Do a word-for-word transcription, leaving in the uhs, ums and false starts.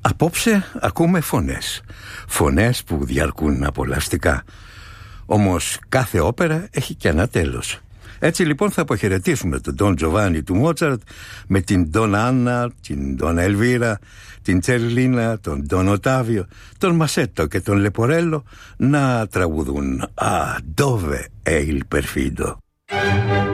Απόψε ακούμε φωνές. Φωνές που διαρκούν απολαυστικά. Όμως κάθε όπερα έχει και ένα τέλος. Έτσι λοιπόν θα αποχαιρετήσουμε τον Ντον Τζοβάνι του Μότσαρτ με την Ντον Άννα, την Ντον Ελβίρα, την Τσερλίνα, τον Ντον Οτάβιο, τον Μασέτο και τον Λεπορέλο να τραγουδούν «Α, dove è il perfido».